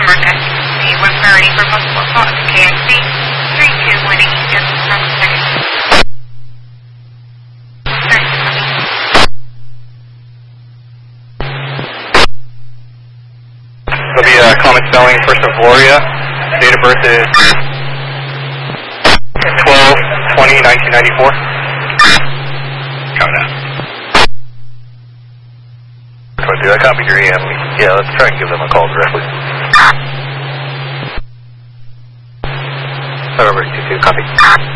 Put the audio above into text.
Mark SC, 1 priority for multiple call to KXC, 3218 Eastern, 7 seconds. There'll be a common spelling, first of Gloria. Date of birth is 12/20/1994. Coming out. Do I copy your EM? Yeah, let's try and give them a call directly. November 22, copy.